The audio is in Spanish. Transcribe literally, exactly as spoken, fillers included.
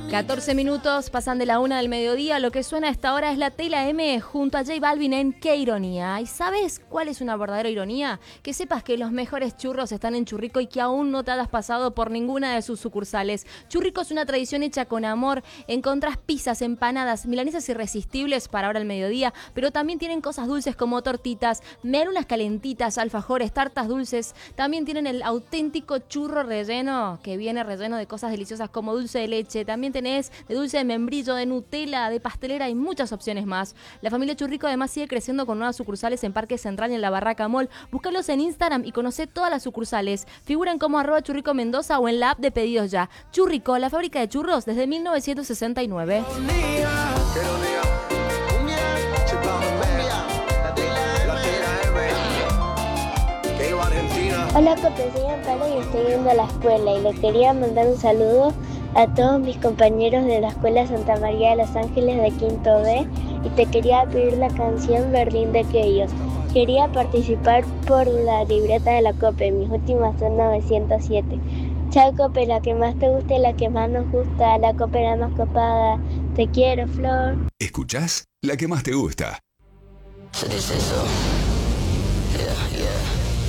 catorce minutos pasan de la una del mediodía. Lo que suena a esta hora es la Tela M junto a J Balvin en Qué Ironía. ¿Y sabes cuál es una verdadera ironía? Que sepas que los mejores churros están en Churrico y que aún no te has pasado por ninguna de sus sucursales. Churrico es una tradición hecha con amor. Encontrás pizzas, empanadas, milanesas irresistibles para ahora al mediodía, pero también tienen cosas dulces como tortitas, melunas calentitas, alfajores, tartas dulces. También tienen el auténtico churro relleno, que viene relleno de cosas deliciosas como dulce de leche. También tenés de dulce de membrillo, de Nutella, de pastelera y muchas opciones más. La familia Churrico además sigue creciendo con nuevas sucursales en Parque Central y en la Barraca Mall. Búscalos en Instagram y conocé todas las sucursales. Figuran como arroba Churrico Mendoza o en la app de Pedidos Ya. Churrico, la fábrica de churros desde mil novecientos sesenta y nueve. Hola, Cope, soy Amparo y estoy yendo a la escuela y le quería mandar un saludo a todos mis compañeros de la Escuela Santa María de los Ángeles de Quinto B y te quería pedir la canción Berlín de Aquellos. Quería participar por la libreta de la Cope, mis últimas son novecientos siete. Chao, Cope, la que más te guste, la que más nos gusta, la copera más copada. Te quiero, Flor. ¿Escuchás? La que más te gusta. ¿Es eso? Yeah, yeah.